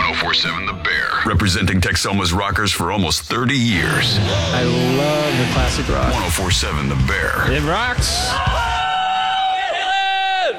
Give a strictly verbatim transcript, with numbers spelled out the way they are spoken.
oh four seven The Bear, representing Texoma's rockers for almost thirty years. I love the classic rock. ten forty-seven The Bear. It rocks.